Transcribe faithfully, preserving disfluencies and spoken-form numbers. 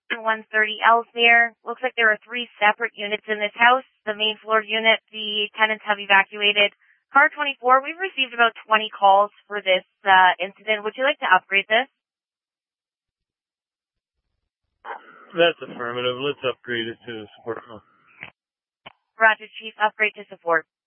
one thirty Ellesmere. Looks like there are three separate units in this house. The main floor unit, the tenants have evacuated. Car twenty-four, we've received about twenty calls for this uh, incident. Would you like to upgrade this? That's affirmative. Let's upgrade it to support. Roger, Chief. Upgrade to support.